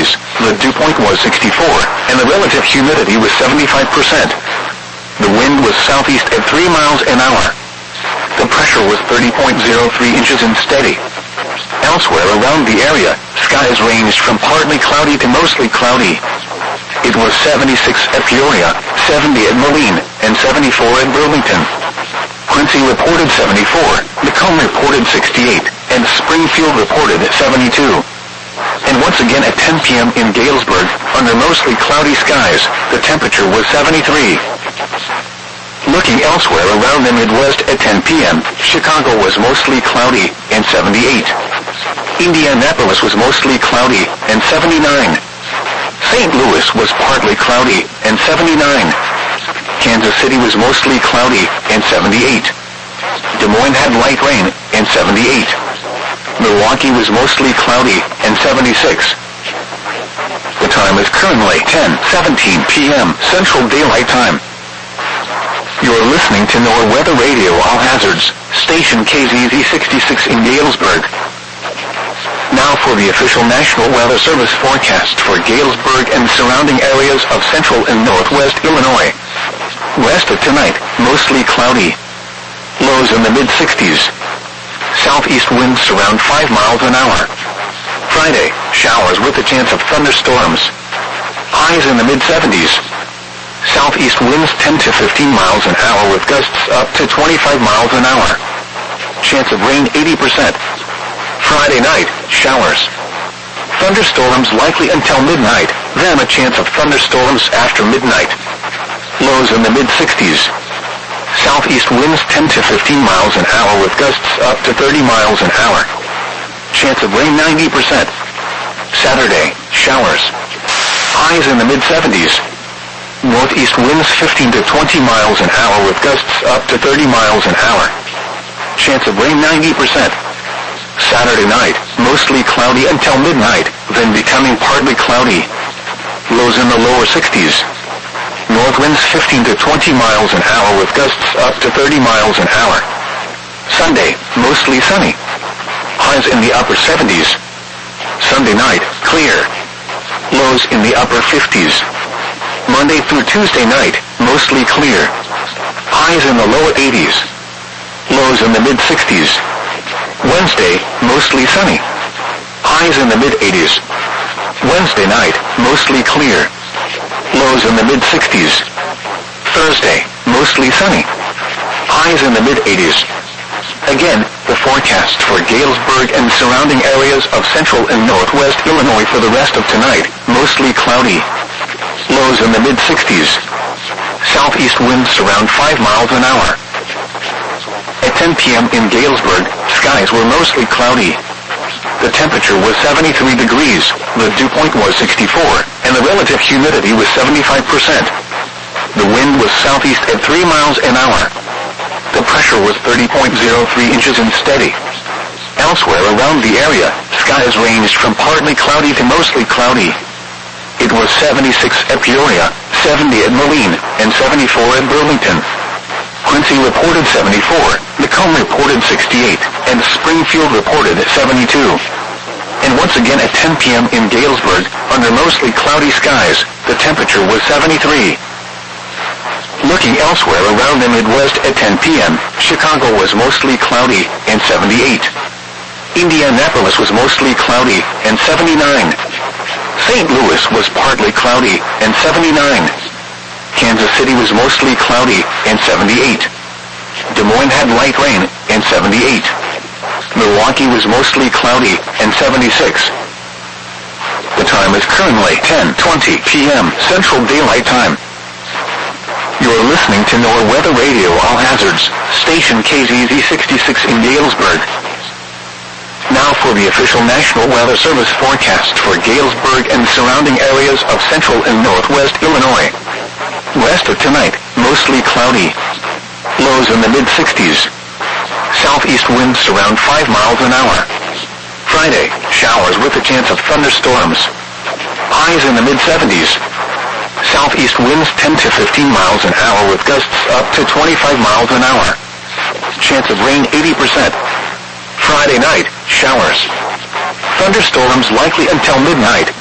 degrees, the dew point was 64, and the relative humidity was 75%. The wind was southeast at 3 miles an hour. The pressure was 30.03 inches and steady. Elsewhere around the area, skies ranged from partly cloudy to mostly cloudy. It was 76 at Peoria, 70 at Moline, and 74 at Burlington. Quincy reported 74, Macomb reported 68, and Springfield reported 72. And once again at 10 p.m. in Galesburg, under mostly cloudy skies, the temperature was 73. Looking elsewhere around the Midwest at 10 p.m., Chicago was mostly cloudy and 78. Indianapolis was mostly cloudy and 79. St. Louis was partly cloudy and 79. Kansas City was mostly cloudy and 78. Des Moines had light rain and 78. Milwaukee was mostly cloudy and 76. The time is currently 10:17 p.m. Central Daylight Time. You're listening to NOAA Weather Radio All Hazards, station KZZ 66 in Galesburg. Now for the official National Weather Service forecast for Galesburg and surrounding areas of central and northwest Illinois. West of tonight, mostly cloudy. Lows in the mid-60s. Southeast winds around 5 miles an hour. Friday, showers with a chance of thunderstorms. Highs in the mid-70s. Southeast winds 10 to 15 miles an hour with gusts up to 25 miles an hour. Chance of rain 80%. Friday night, showers. Thunderstorms likely until midnight, then a chance of thunderstorms after midnight. Lows in the mid-60s. Southeast winds 10 to 15 miles an hour with gusts up to 30 miles an hour. Chance of rain 90%. Saturday, showers. Highs in the mid-70s. Northeast winds 15 to 20 miles an hour with gusts up to 30 miles an hour. Chance of rain 90%. Saturday night, mostly cloudy until midnight, then becoming partly cloudy. Lows in the lower 60s. North winds 15 to 20 miles an hour with gusts up to 30 miles an hour. Sunday, mostly sunny. Highs in the upper 70s. Sunday night, clear. Lows in the upper 50s. Monday through Tuesday night, mostly clear. Highs in the lower 80s. Lows in the mid-60s. Wednesday, mostly sunny. Highs in the mid-80s. Wednesday night, mostly clear. Lows in the mid-60s. Thursday, mostly sunny. Highs in the mid-80s. Again, the forecast for Galesburg and surrounding areas of central and northwest Illinois for the rest of tonight, mostly cloudy. Lows in the mid-60s. Southeast winds around 5 miles an hour. At 10 p.m. in Galesburg, skies were mostly cloudy. The temperature was 73 degrees, the dew point was 64, and the relative humidity was 75%. The wind was southeast at 3 miles an hour. The pressure was 30.03 inches and steady. Elsewhere around the area, skies ranged from partly cloudy to mostly cloudy. It was 76 at Peoria, 70 at Moline, and 74 at Burlington. Quincy reported 74, Macomb reported 68, and Springfield reported 72. And once again at 10 p.m. in Galesburg, under mostly cloudy skies, the temperature was 73. Looking elsewhere around the Midwest at 10 p.m., Chicago was mostly cloudy and 78. Indianapolis was mostly cloudy and 79. St. Louis was partly cloudy and 79. Kansas City was mostly cloudy and 78. Des Moines had light rain and 78. Milwaukee was mostly cloudy and 76. The time is currently 10:20 p.m. Central Daylight Time. You're listening to NOAA Weather Radio All Hazards, station KZZ 66 in Galesburg. Now for the official National Weather Service forecast for Galesburg and surrounding areas of central and northwest Illinois. West of tonight, mostly cloudy. Lows in the mid-60s. Southeast winds around 5 miles an hour. Friday, showers with a chance of thunderstorms. Highs in the mid-70s. Southeast winds 10 to 15 miles an hour with gusts up to 25 miles an hour. Chance of rain 80%. Friday night, showers. Thunderstorms likely until midnight,